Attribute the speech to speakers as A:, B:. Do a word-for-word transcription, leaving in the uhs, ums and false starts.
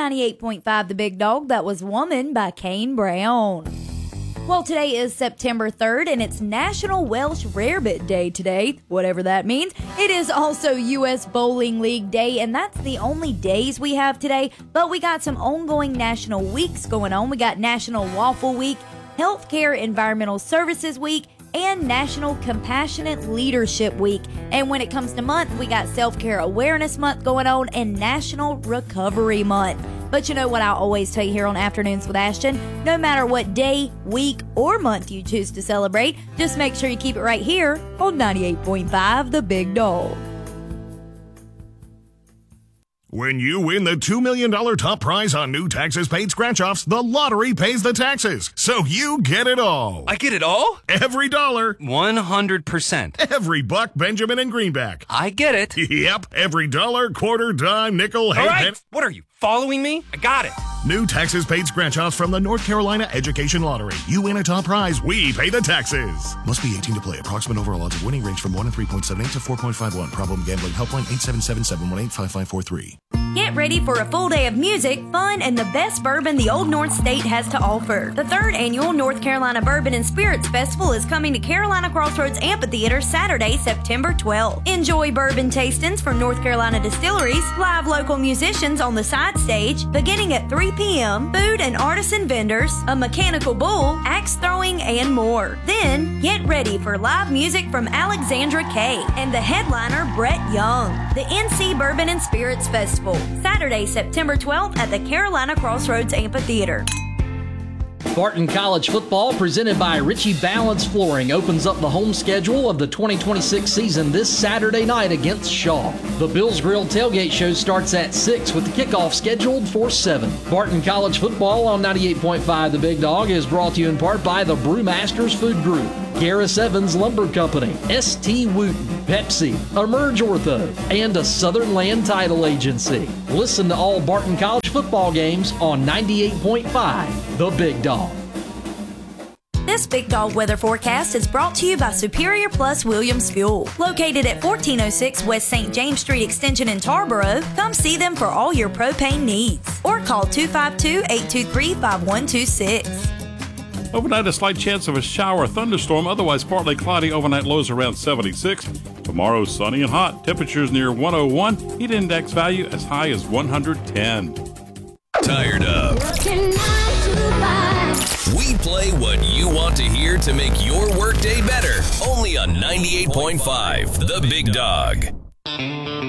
A: ninety-eight point five The Big Dog. That was Woman by Kane Brown. Well, today is September third, and it's National Welsh Rarebit Day today, whatever that means. It is also U S Bowling League Day, and that's the only days we have today. But we got some ongoing national weeks going on. We got National Waffle Week, Healthcare Environmental Services Week, and National Compassionate Leadership Week. And when it comes to month, we got Self-Care Awareness Month going on and National Recovery Month. But you know what I always tell you here on Afternoons with Ashton? No matter what day, week, or month you choose to celebrate, just make sure you keep it right here on ninety-eight point five The Big Dog.
B: When you win the two million dollars top prize on new taxes paid scratch-offs, the lottery pays the taxes. So you get it all.
C: I get it all?
B: Every dollar.
C: one hundred percent.
B: Every buck, Benjamin, and greenback.
C: I get it.
B: Yep. Every dollar, quarter, dime, nickel,
C: All
B: half.
C: right.
B: Pen-
C: What are you, following me? I got it.
B: New taxes paid scratch-offs from the North Carolina Education Lottery. You win a top prize, we pay the taxes. Must be eighteen to play. Approximate overall odds of winning range from one and three point seven eight to four point five one. Problem gambling helpline eight seven seven, seven one eight, five five four three.
A: Get ready for a full day of music, fun, and the best bourbon the Old North State has to offer. The third annual North Carolina Bourbon and Spirits Festival is coming to Carolina Crossroads Amphitheater Saturday, September twelfth. Enjoy bourbon tastings from North Carolina distilleries, live local musicians on the side stage, beginning at three p.m., food and artisan vendors, a mechanical bull, axe throwing, and more. Then, get ready for live music from Alexandra Kay and the headliner Brett Young. The N C Bourbon and Spirits Festival, Saturday, September twelfth at the Carolina Crossroads Amphitheater.
D: Barton College football, presented by Ritchie Balance Flooring, opens up the home schedule of the twenty twenty-six season this Saturday night against Shaw. The Bills Grill tailgate show starts at six with the kickoff scheduled for seven. Barton College football on ninety-eight point five The Big Dog is brought to you in part by the Brewmasters Food Group, Garris Evans Lumber Company, S T Wooten, Pepsi, Emerge Ortho, and a Southern Land Title Agency. Listen to all Barton College football games on ninety-eight point five The Big Dog.
A: This Big Dog weather forecast is brought to you by Superior Plus Williams Fuel. Located at fourteen oh six West Saint James Street Extension in Tarboro, come see them for all your propane needs. Or call two five two, eight two three, five one two six.
E: Overnight, a slight chance of a shower or thunderstorm, otherwise partly cloudy. Overnight lows around seventy-six. Tomorrow, sunny and hot. Temperatures near one oh one. Heat index value as high as one hundred ten.
F: Tired of? We play what you want to hear to make your workday better. Only on ninety-eight point five The Big Dog.